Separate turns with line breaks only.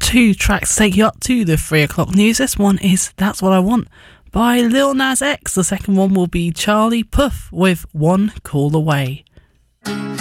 two tracks to take you up to the 3 o'clock news. This one is That's What I Want by Lil Nas X. The second one will be Charlie Puth with One Call Away.